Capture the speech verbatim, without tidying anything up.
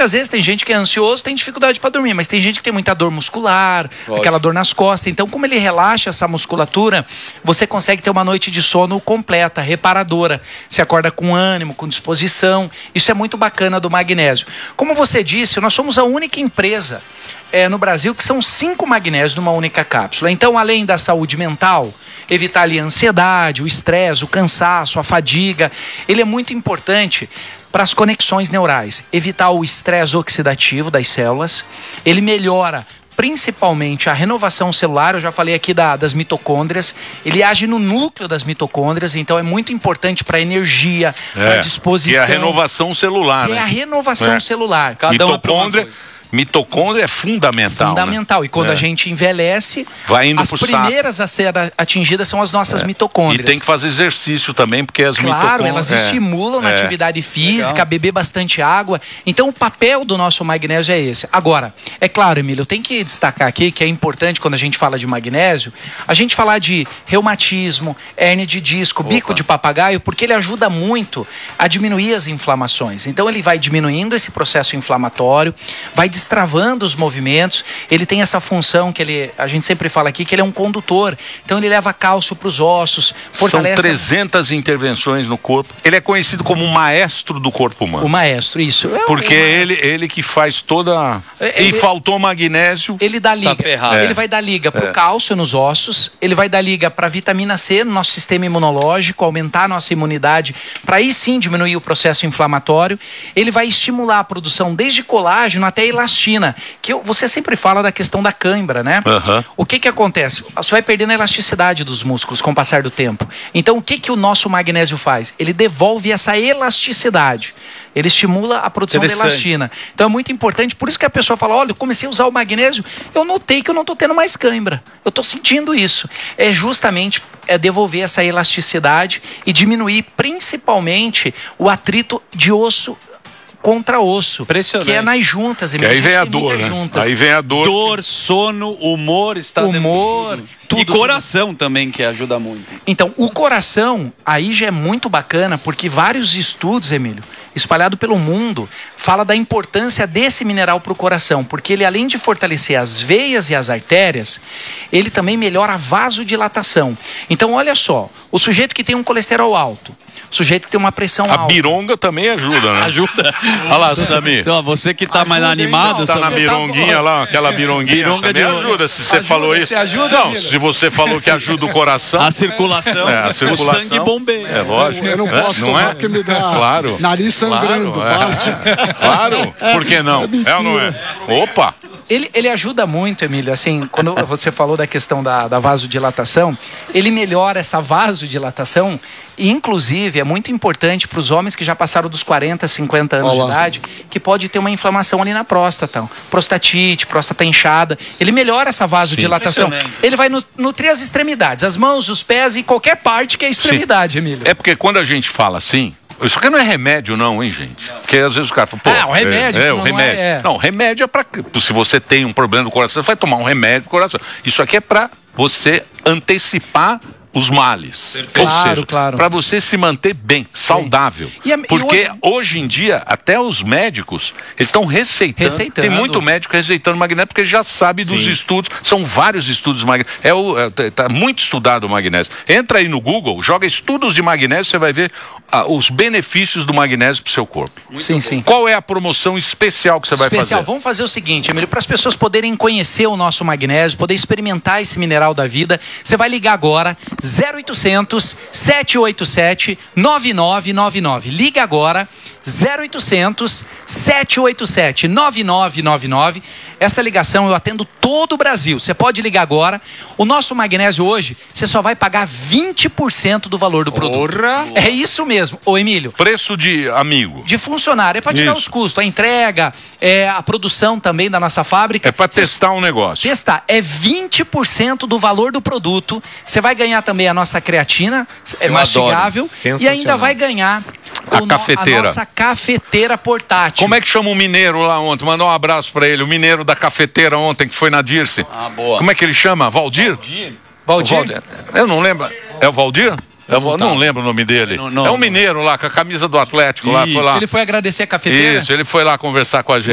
muitas vezes tem gente que é ansioso, tem dificuldade para dormir, mas tem gente que tem muita dor muscular, Lógico. aquela dor nas costas. Então, como ele relaxa essa musculatura, você consegue ter uma noite de sono completa, reparadora. Você acorda com ânimo, com disposição. Isso é muito bacana do magnésio. Como você disse, nós somos a única empresa é, no Brasil que são cinco magnésios numa única cápsula. Então, além da saúde mental, evitar ali a ansiedade, o estresse, o cansaço, a fadiga, ele é muito importante para as conexões neurais. Evitar o estresse oxidativo das células. Ele melhora principalmente a renovação celular. Eu já falei aqui da, das mitocôndrias. Ele age no núcleo das mitocôndrias, então é muito importante para a energia, é, para a disposição. Que é a renovação celular. Que né? é a renovação é. celular. Cada mitocôndria... Mitocôndria é fundamental. Fundamental. Né? E quando é. a gente envelhece, Vai indo as primeiras saco. a ser atingidas são as nossas é. mitocôndrias. E tem que fazer exercício também, porque as claro, mitocôndrias... Claro, elas é. estimulam na é. atividade física, Legal. beber bastante água. Então, o papel do nosso magnésio é esse. Agora, é claro, Emílio, eu tenho que destacar aqui que é importante quando a gente fala de magnésio, a gente falar de reumatismo, hérnia de disco, Opa. bico de papagaio, porque ele ajuda muito a diminuir as inflamações. Então, ele vai diminuindo esse processo inflamatório, vai destravando os movimentos. Ele tem essa função que ele, a gente sempre fala aqui, que ele é um condutor. Então ele leva cálcio para os ossos, fortalece... São trezentas intervenções no corpo. Ele é conhecido como o maestro do corpo humano. O maestro, isso. É Porque o... é ele, ele que faz toda... Ele... E faltou magnésio... Ele dá liga. É. Ele vai dar liga para o é. cálcio nos ossos, ele vai dar liga para a vitamina C no nosso sistema imunológico, aumentar a nossa imunidade, para aí sim diminuir o processo inflamatório. Ele vai estimular a produção desde colágeno até elastina, que eu, você sempre fala da questão da cãibra, né? Uhum. O que que acontece? Você vai perdendo a elasticidade dos músculos com o passar do tempo. Então, o que que o nosso magnésio faz? Ele devolve essa elasticidade. Ele estimula a produção de elastina. Então, é muito importante. Por isso que a pessoa fala, olha, eu comecei a usar o magnésio, eu notei que eu não estou tendo mais cãibra. Eu estou sentindo isso. É justamente é devolver essa elasticidade e diminuir, principalmente, o atrito de osso contra osso, Impressionante. que é nas juntas. Que aí vem a dor, né? Juntas. Aí vem a dor. Dor, sono, humor, estado humor, de... tudo. E coração tudo. também, que ajuda muito. Então, o coração, aí já é muito bacana, porque vários estudos, Emílio, espalhado pelo mundo, fala da importância desse mineral para o coração, porque ele, além de fortalecer as veias e as artérias, ele também melhora a vasodilatação. Então, olha só, o sujeito que tem um colesterol alto, o sujeito que tem uma pressão a alta. A bironga também ajuda, né? Ajuda. Olha lá, Samir. Então, você que tá ajuda, mais animado... Não, tá na bironguinha tá... lá, aquela bironguinha. Bironga também de... ajuda, se você ajuda, falou isso. Você ajuda, não, se você falou que ajuda o coração... A circulação, é, a circulação. O sangue bombeia. É lógico. Eu não posso não tomar é? porque me dá claro. nariz sangrando, claro, bate. É. Claro, por que não? É, é ou não é? Opa! Ele, ele ajuda muito, Emílio, assim, quando você falou da questão da, da vasodilatação, ele melhora essa vasodilatação e, inclusive, é muito importante para os homens que já passaram dos quarenta, cinquenta anos Olá. de idade, que pode ter uma inflamação ali na próstata, prostatite, próstata inchada. Ele melhora essa vasodilatação. Sim, ele vai nutrir as extremidades, as mãos, os pés e qualquer parte que é extremidade, Sim. Emílio. É porque quando a gente fala assim, isso aqui não é remédio não, hein, gente? Porque às vezes o cara fala, pô... Ah, o remédio, é, isso é, o não remédio. É, é. Não, remédio é pra... Se você tem um problema do coração, você vai tomar um remédio do coração. Isso aqui é pra você antecipar os males. Perfeito. Ou Claro, seja, claro. para você se manter bem, saudável. E a, Porque e hoje... hoje em dia, até os médicos, eles estão receitando. Receitando. Tem muito médico receitando magnésio, porque já sabe dos Sim. estudos. São vários estudos de magnésio. É o, é, tá muito estudado o magnésio. Entra aí no Google, joga estudos de magnésio, você vai ver ah, os benefícios do magnésio para o seu corpo. Muito sim, bom. sim. Qual é a promoção especial que você vai especial. fazer? Vamos fazer o seguinte, Emílio, para as pessoas poderem conhecer o nosso magnésio, poder experimentar esse mineral da vida, você vai ligar agora, zero oitocentos, sete oito sete, nove nove nove nove. Liga agora, zero oitocentos, sete oito sete, nove nove nove nove. Essa ligação eu atendo todo o Brasil. Você pode ligar agora. O nosso magnésio hoje, você só vai pagar vinte por cento do valor do produto. Porra. É isso mesmo, ô Emílio. Preço de amigo. De funcionário. É para tirar isso. os custos, a entrega, é, a produção também da nossa fábrica. É para testar um negócio. Testar. É vinte por cento do valor do produto. Você vai ganhar também a nossa creatina, é mastigável. E ainda vai ganhar a o cafeteira. No, a nossa cafeteira portátil. Como é que chama o mineiro lá ontem? Mandou um abraço pra ele. O mineiro da cafeteira ontem, que foi na Dirce. Ah, boa. Como é que ele chama? Valdir? Valdir? Valdir. Eu não lembro. É o Valdir? Eu não, não lembro o nome dele. Não, não, é um mineiro lá, com a camisa do Atlético. Lá, foi lá. Ele foi agradecer a cafeteira? Isso, ele foi lá conversar com a gente.